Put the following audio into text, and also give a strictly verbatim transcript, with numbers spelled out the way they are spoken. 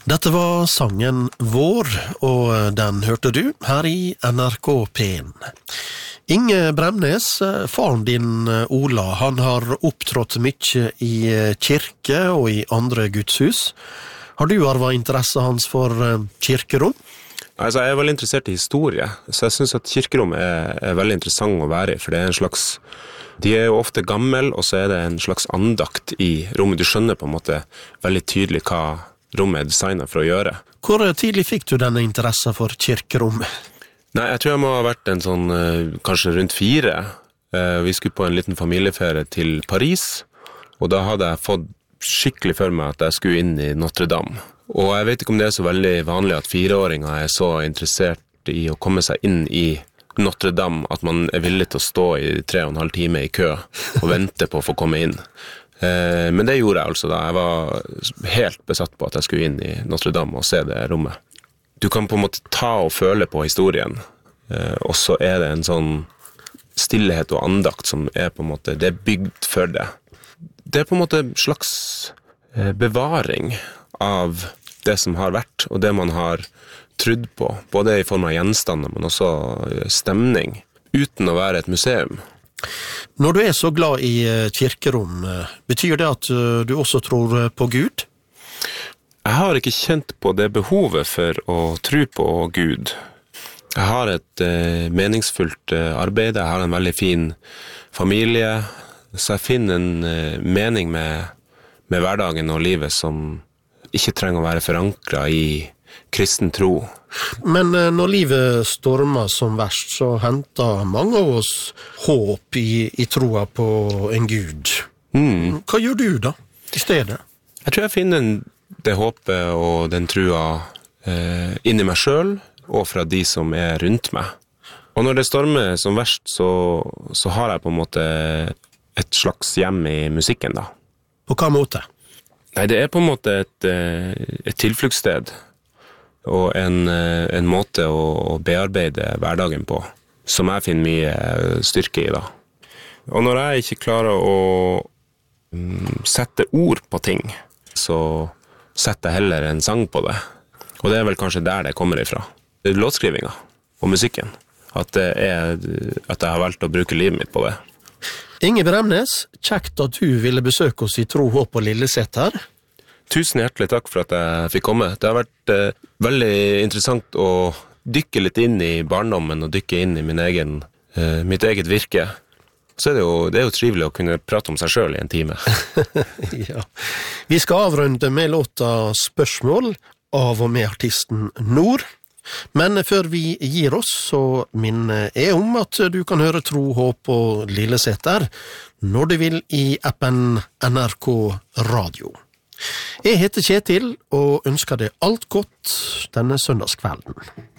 Dette var sangen Vår, og den hørte du her i N R K P en. Inge Bremnes, faren din Ola, han har opptrådt mye i kirke og i andre gudshus. Har du arvet interesse hans for kirkerom? Altså, jeg er veldig interessert i historie, så jeg synes at kirkerom er, er veldig interessant å være i, for det er en slags, de er jo ofte gammel, og så er det en slags andakt i rommet. Du skjønner på en måte veldig tydelig hva rommet er designet for å gjøre. Hvor tidlig fikk du denne interessen for kirkerom? Nei, jeg tror jeg må ha vært en sånn, kanskje rundt fire. Vi skulle på en liten familieferie til Paris, og da hadde jeg fått skikkelig for meg at jeg skulle inn i Notre Dame. Og jeg vet ikke om det er så veldig vanlig at fireåringer er så interessert i å komme seg inn i Notre Dame at man er villig til å stå i tre og en halv time i kø og vente på å få komme inn. Men det gjorde jeg altså da. Jeg var helt besatt på at jeg skulle inn i Notre Dame og se det rommet. Du kan på en måte ta og føle på historien, og så er det en sånn stillhet og andakt som er på en måte, det er bygd for det. Det er på en måte en slags bevaring av det som har vært, og det man har trudd på, både i form av gjenstander, men også stemning, uten å være et museum. Når du er så glad i kirkerom, betyr det at du også tror på Gud? Jeg har ikke kjent på det behovet for å tro på Gud. Jeg har et eh, meningsfullt eh, arbeid, jeg har en veldig fin familie, så jeg finner en eh, mening med, med hverdagen og livet som ikke trenger å være forankret i kristen tro. Men når livet stormer som verst, så henter mange av oss håp i, i troa på en Gud. Mm. Hva gjør du da, i stedet? Jeg tror jeg finner det håpet og den troa eh, inni meg selv, og fra de som er rundt meg. Og når det stormer som verst, så, så har jeg på en måte et slags hjem i musikken da. På hva måte? Nei, det er på en måte et, et tilfluktssted, og en, en måte å, å bearbeide hverdagen på, som jeg finner mye styrke i da. Og når jeg ikke klarer å um, sette ord på ting, så setter jeg heller en sang på det. Og det er vel kanskje der det kommer ifra. Det er låtskrivinga og musikken. At, det er, at jeg har valgt å bruke livet mitt på det. Inge Bremnes, kjekt at du ville besøke oss i Tro, Håp og Lilleseter. Tusen hjertelig takk for at jeg fikk komme. Det har vært eh, veldig interessant å dykke litt inn i barndommen og dykke inn i min egen, eh, mitt eget virke. Så er det, jo, det er jo trivelig å kunne prate om seg selv i en time. Ja. Vi skal avrunde med låta Spørsmål av og med artisten Nord. Men før vi gir oss, så minner jeg om at du kan høre Tro, Håp og Lilleseter når du vil i appen N R K Radio. Jeg heter Kjetil og ønsker deg alt godt denne søndagskvelden.